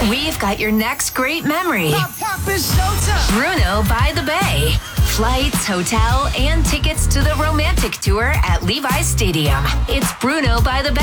We've got your next great memory. Bruno by the Bay. Flights, hotel, and tickets to the romantic tour at Levi's Stadium. It's Bruno by the Bay.